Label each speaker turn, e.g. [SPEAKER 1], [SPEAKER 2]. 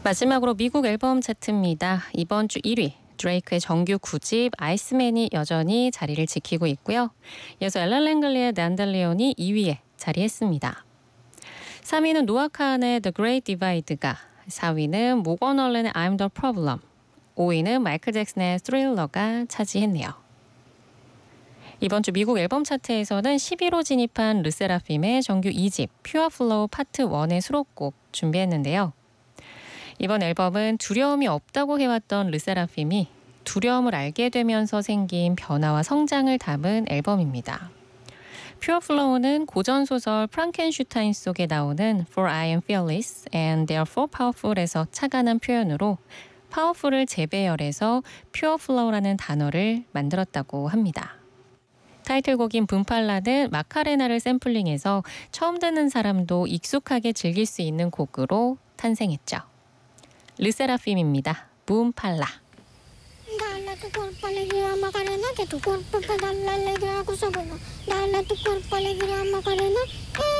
[SPEAKER 1] 마지막으로 미국 앨범 차트입니다. 이번 주 1위 드레이크의 정규 9집 아이스맨이 여전히 자리를 지키고 있고요. 이어서 엘라 랭글리의 난달리온이 2위에 자리했습니다. 3위는 노아 칸의 The Great Divide가, 4위는 모건 얼렌의 I'm the Problem, 5위는 마이클 잭슨의 Thriller가 차지했네요. 이번 주 미국 앨범 차트에서는 11호 진입한 르세라핌의 정규 2집 Pure Flow 파트 1의 수록곡 준비했는데요. 이번 앨범은 두려움이 없다고 해왔던 르세라핌이 두려움을 알게 되면서 생긴 변화와 성장을 담은 앨범입니다. Pure Flow는 고전소설 프랑켄슈타인 속에 나오는 For I am fearless and therefore powerful에서 착안한 표현으로 powerful을 재배열해서 Pure Flow라는 단어를 만들었다고 합니다. 타이틀곡인 붐팔라는 마카레나를 샘플링해서 처음 듣는 사람도 익숙하게 즐길 수 있는 곡으로 탄생했죠. 르세라핌입니다. 붐팔라.
[SPEAKER 2] Dala tu cuerpo alegría Macarena, que tu cuerpo para darle alegría a cosa buena. Dala tu cuerpo alegría Macarena,